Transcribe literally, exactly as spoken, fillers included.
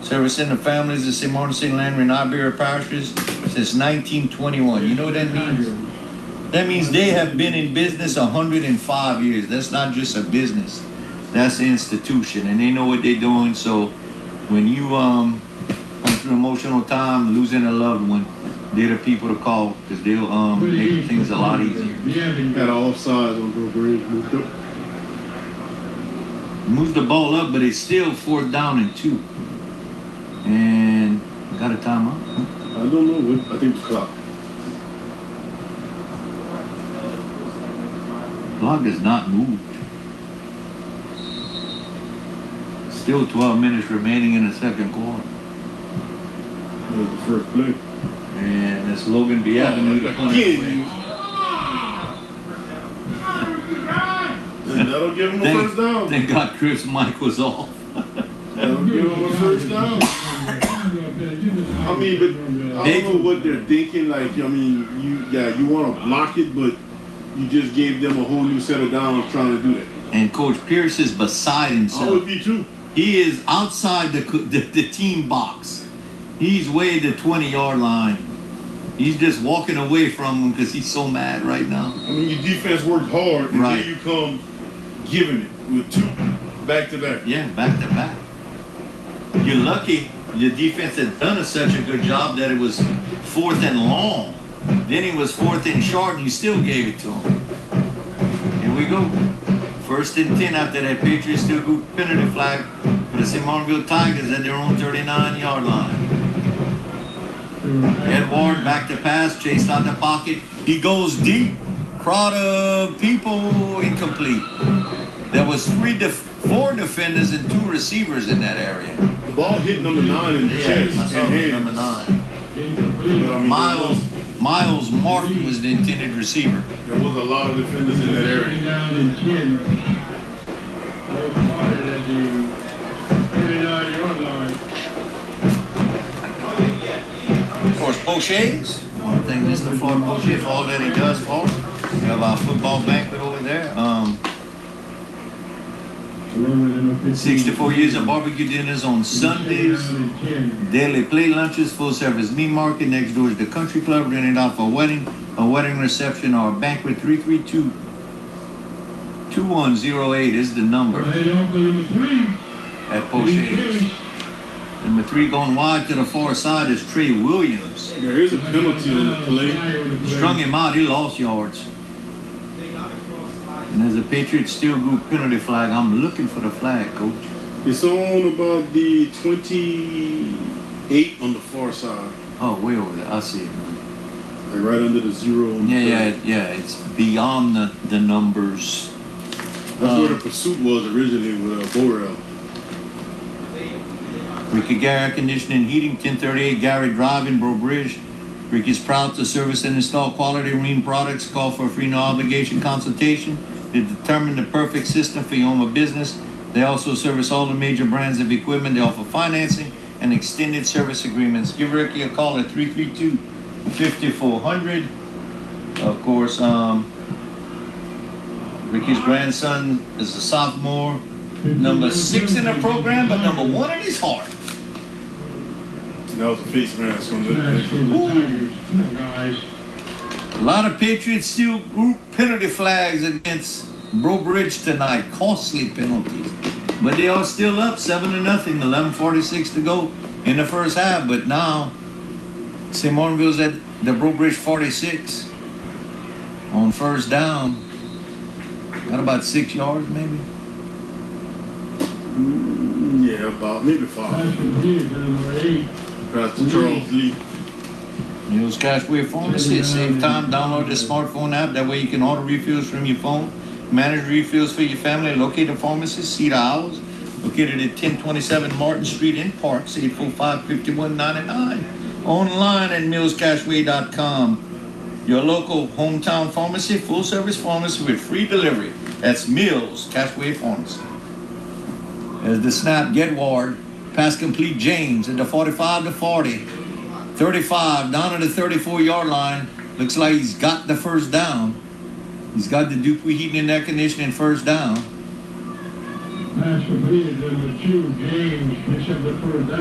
servicing the families of Saint Martin, Saint Landry, and Iberia parishes since nineteen twenty-one. You know what that means? That means they have been in business one hundred five years. That's not just a business. That's an institution, and they know what they're doing. So when you um going through emotional time, losing a loved one, they're the people to call because they'll um make things a lot easier. Got all sides on Bro Bridge. Moved up. Moves the ball up, but it's still fourth down and two. And got a timeout? I don't know. What, I think the clock. Clock has not moved. Still twelve minutes remaining in the second quarter. That was the first play. And it's Logan B. Avenue. Again. That'll give him a Thank, first down. thank God Chris Mike was off. That'll give him a first down. I mean, but I don't know what they're thinking. Like, I mean, you yeah, you want to block it, but you just gave them a whole new set of downs trying to do that. And Coach Pierce is beside himself. I would be too. He is outside the, the, the team box. He's way the twenty-yard line. He's just walking away from him because he's so mad right now. I mean, your defense worked hard, and right. then you come giving it with two back to back. Yeah, back to back. You're lucky your defense had done a, such a good job that it was fourth and long. Then it was fourth and short, and you still gave it to him. Here we go. First and ten after that Patriots still go penalty flag for the Saint Martinville Tigers at their own thirty-nine-yard line. Edward back to pass, chased out the pocket. He goes deep. Crowd of people incomplete. There was three, def- four defenders and two receivers in that area. The ball hit number nine in the Yeah, chest I saw and hands. number nine. But, I mean, Miles Miles Martin was the intended receiver. There was a lot of defenders in that area. Of course, Poche's. One thing, Mister Floyd Poche, for all that he does for us. We have our football banquet over there. Um, sixty-four years of barbecue dinners on Sundays, daily plate lunches, full service meat market. Next door is the country club, rented out for a wedding, a wedding reception, or a banquet. three three two, two one zero eight is the number at Poche's. Number three going wide to the far side is Trey Williams. There is a penalty on the play. Strung him out, he lost yards. And there's a Patriot Steel Group penalty flag. I'm looking for the flag, Coach. It's on about the twenty-eight on the far side. Oh, way over there. I see it. Like right under the zero. On the Yeah, play. yeah, yeah. It's beyond the, the numbers. That's um, where the pursuit was originally with uh, Borel. Ricky Gary Air Conditioning and Heating, ten thirty-eight Gary Drive in Bro Bridge. Ricky is proud to service and install quality marine products. Call for a free no obligation consultation to determine the perfect system for your home or business. They also service all the major brands of equipment. They offer financing and extended service agreements. Give Ricky a call at three three two, five four zero zero. Of course, um, Ricky's grandson is a sophomore, number six in the program, but number one in his heart. That was a face mask on the A lot of Patriots Steel Group penalty flags against Bro Bridge tonight. Costly penalties. But they are still up seven to nothing. eleven forty-six to go in the first half. But now, Saint Martinville's at the Bro Bridge forty-six on first down. Got about six yards maybe. Yeah, about maybe five. Pass to Charles Lee. Mills Cashway Pharmacy. At same time, download the smartphone app. That way you can order refills from your phone. Manage refills for your family. Locate a pharmacist. Cedar Hours. Located at ten twenty-seven Martin Street in Parks. eight four five, five one nine nine. Online at mills cashway dot com. Your local hometown pharmacy. Full service pharmacy with free delivery. That's Mills Cashway Pharmacy. As the snap, get Ward. Pass complete James at the forty-five to forty. thirty-five down to the thirty-four-yard line. Looks like he's got the first down. He's got the Dupuy Heating and Air Conditioning first down. Pass completed, number two, James picks up the first down.